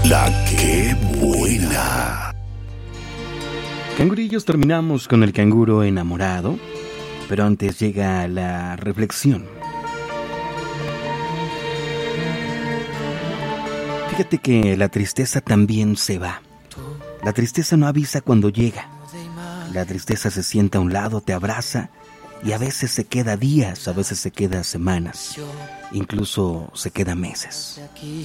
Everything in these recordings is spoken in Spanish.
La que buena. Cangurillos, terminamos con el canguro enamorado, pero antes llega la reflexión. Fíjate que la tristeza también se va. La tristeza no avisa cuando llega. La tristeza se sienta a un lado, te abraza y a veces se queda días, a veces se queda semanas, incluso se queda meses.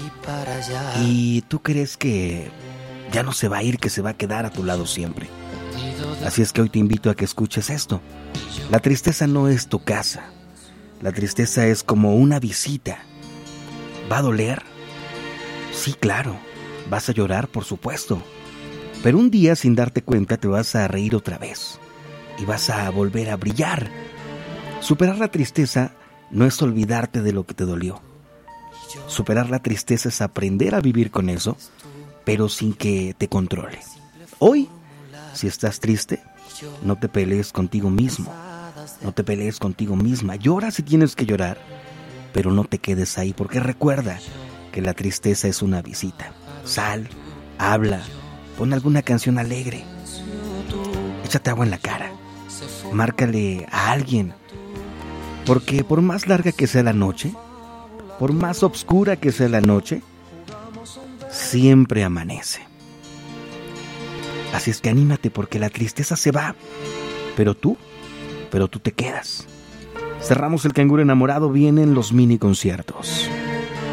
Y tú crees que ya no se va a ir, que se va a quedar a tu lado siempre. Así es que hoy te invito a que escuches esto. La tristeza no es tu casa. La tristeza es como una visita. ¿Va a doler? Sí, claro. ¿Vas a llorar? Por supuesto. Pero un día, sin darte cuenta, te vas a reír otra vez. Y vas a volver a brillar. Superar la tristeza no es olvidarte de lo que te dolió. Superar la tristeza es aprender a vivir con eso, pero sin que te controle. Hoy, si estás triste, no te pelees contigo mismo. No te pelees contigo misma. Llora si tienes que llorar, pero no te quedes ahí, porque recuerda que la tristeza es una visita. Sal, habla, pon alguna canción alegre. Échate agua en la cara. Márcale a alguien. Porque por más larga que sea la noche, por más oscura que sea la noche, siempre amanece. Así es que anímate, porque la tristeza se va, pero tú te quedas. Cerramos el canguro enamorado, vienen los mini conciertos.